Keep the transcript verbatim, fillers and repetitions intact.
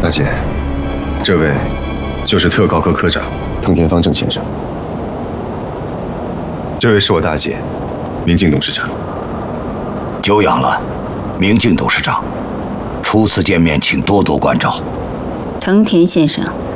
大姐，这位就是特高科科长藤田方正先生，这位是我大姐明镜董事长。 久仰了，明镜董事长，初次见面，请多多关照。 藤田先生。